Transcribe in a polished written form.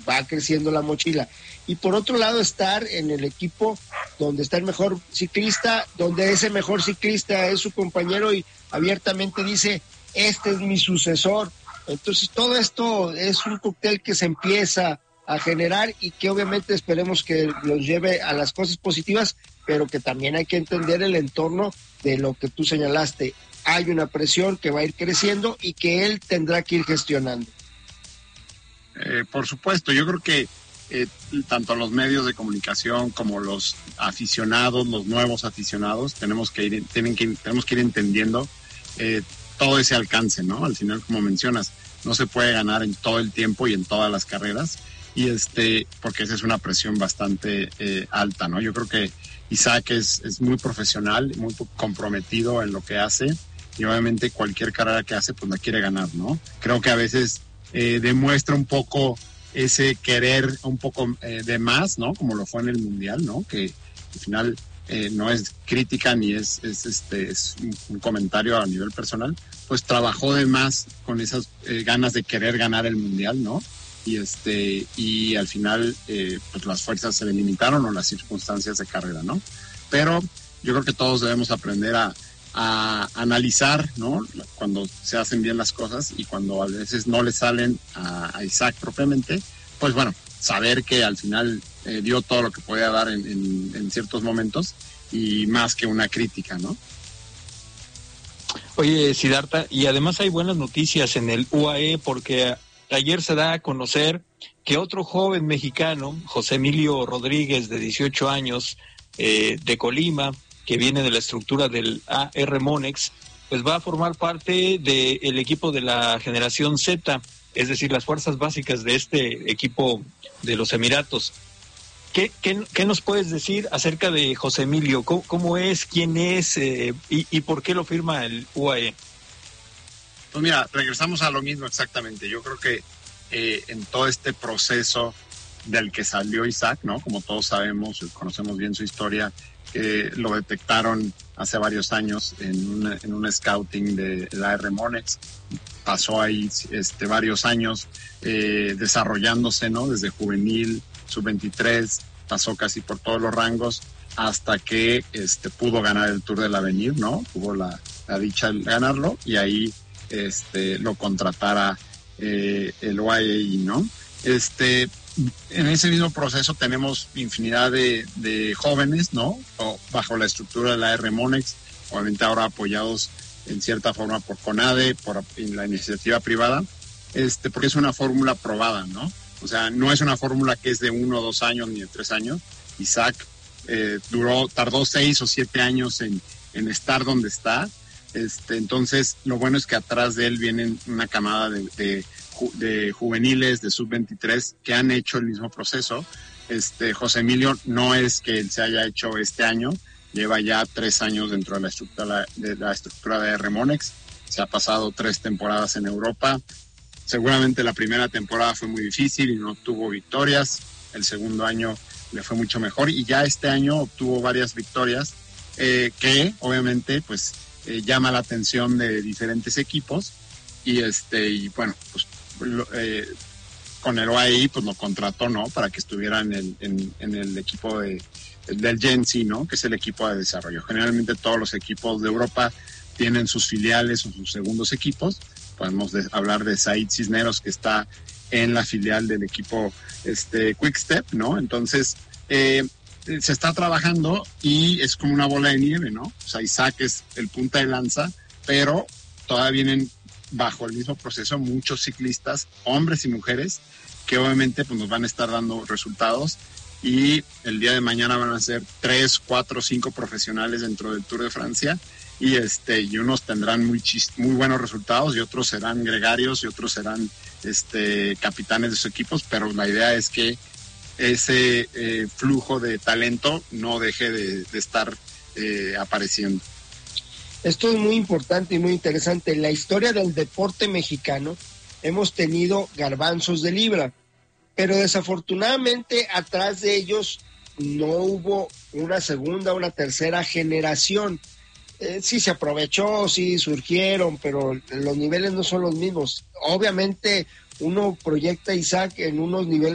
va creciendo la mochila. Y por otro lado, estar en el equipo donde está el mejor ciclista, donde ese mejor ciclista es su compañero y abiertamente dice, este es mi sucesor. Entonces todo esto es un cóctel que se empieza a generar y que obviamente esperemos que los lleve a las cosas positivas, pero que también hay que entender el entorno de lo que tú señalaste. Hay una presión que va a ir creciendo y que él tendrá que ir gestionando. Por supuesto, yo creo que tanto los medios de comunicación como los aficionados, los nuevos aficionados, tenemos que ir entendiendo todo ese alcance, ¿no? Al final, como mencionas, no se puede ganar en todo el tiempo y en todas las carreras, y porque esa es una presión bastante alta, ¿no? Yo creo que Isaac es muy profesional, muy comprometido en lo que hace, y obviamente cualquier carrera que hace, pues la quiere ganar, ¿no? Creo que a veces demuestra un poco ese querer un poco de más, ¿no? Como lo fue en el Mundial, ¿no? Que al final no es crítica ni es un comentario a nivel personal, pues trabajó de más con esas ganas de querer ganar el Mundial, ¿no? Y al final pues las fuerzas se le limitaron o las circunstancias de carrera, ¿no? Pero yo creo que todos debemos aprender a analizar, ¿no? Cuando se hacen bien las cosas y cuando a veces no le salen a Isaac propiamente, pues bueno, saber que al final dio todo lo que podía dar en ciertos momentos y más que una crítica, ¿no? Oye, Siddhartha, y además hay buenas noticias en el UAE porque ayer se da a conocer que otro joven mexicano, José Emilio Rodríguez, de 18 años, de Colima, que viene de la estructura del AR Monex, pues va a formar parte del equipo de la generación Z, es decir, las fuerzas básicas de este equipo de los Emiratos. ¿Qué nos puedes decir acerca de José Emilio? ¿Cómo es? ¿Quién es? ¿Y por qué lo firma el UAE? Pues mira, regresamos a lo mismo exactamente. Yo creo que en todo este proceso del que salió Isaac, ¿no? Como todos sabemos, conocemos bien su historia, lo detectaron hace varios años en un scouting de la AR Monex. Pasó ahí varios años desarrollándose, ¿no? Desde juvenil, sub-23, pasó casi por todos los rangos hasta que pudo ganar el Tour del Avenir, ¿no? Tuvo la dicha de ganarlo y ahí lo contratara el UAE, ¿no? En ese mismo proceso tenemos infinidad de jóvenes, ¿no? Bajo la estructura de la AR Monex, obviamente ahora apoyados en cierta forma por CONADE, por la iniciativa privada, porque es una fórmula probada, ¿no? O sea, no es una fórmula que es de 1 o 2 años ni de 3 años. Isaac tardó 6 o 7 años en estar donde está. Entonces, lo bueno es que atrás de él vienen una camada de juveniles, de sub-23, que han hecho el mismo proceso. José Emilio no es que él se haya hecho este año, lleva ya 3 años dentro de la estructura de AR Monex, se ha pasado 3 temporadas en Europa. Seguramente la primera temporada fue muy difícil y no obtuvo victorias, el segundo año le fue mucho mejor y ya este año obtuvo varias victorias que obviamente pues llama la atención de diferentes equipos y bueno, pues con el OAI pues lo contrató, ¿no? Para que estuviera en el equipo del Gen-Z, ¿no? Que es el equipo de desarrollo. Generalmente todos los equipos de Europa tienen sus filiales o sus segundos equipos. Podemos hablar de Said Cisneros, que está en la filial del equipo Quick Step, ¿no? Entonces se está trabajando y es como una bola de nieve, ¿no? O sea, Isaac es el punta de lanza, pero todavía vienen bajo el mismo proceso muchos ciclistas, hombres y mujeres, que obviamente pues, nos van a estar dando resultados y el día de mañana van a ser 3, 4, 5 profesionales dentro del Tour de Francia y unos tendrán muy buenos resultados y otros serán gregarios y otros serán capitanes de sus equipos, pero la idea es que ese flujo de talento no deje de estar apareciendo. Esto es muy importante y muy interesante. En la historia del deporte mexicano hemos tenido garbanzos de libra, pero desafortunadamente atrás de ellos no hubo una segunda, una tercera generación. Sí se aprovechó, sí surgieron, pero los niveles no son los mismos. Obviamente uno proyecta a Isaac en unos niveles